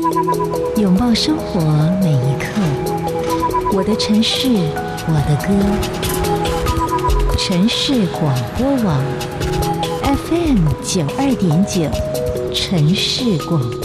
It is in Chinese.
拥抱生活每一刻。我的城市，我的歌。城市广播网 FM92.9，城市广播。